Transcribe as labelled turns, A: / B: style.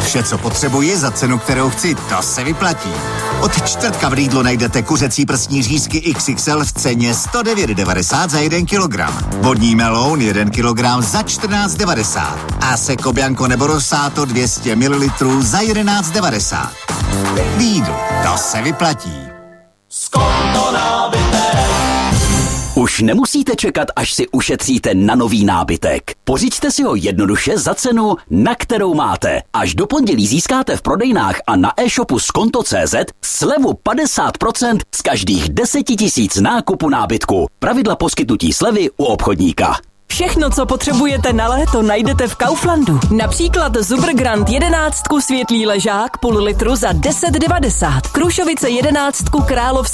A: Vše, co potřebuji za cenu, kterou chci, to se vyplatí. Od čtvrtka v Lidlu najdete kuřecí prsní řízky XXL v ceně 109,90 za 1 kilogram. Vodní meloun 1 kilogram za 14,90. A Seco Bianco nebo Rosato 200 ml za 11,90. Lidl, to se vyplatí.
B: Skonto nábytek.
C: Už nemusíte čekat, až si ušetříte na nový nábytek. Pořiďte si ho jednoduše za cenu, na kterou máte. Až do pondělí získáte v prodejnách a na e-shopu Skonto.cz slevu 50% z každých 10 000 nákupu nábytku. Pravidla poskytnutí slevy u obchodníka.
D: Všechno, co potřebujete na léto, najdete v Kauflandu. Například Zuber Grand 11 světlý ležák půl litru za 10,90. Krušovice 11 královský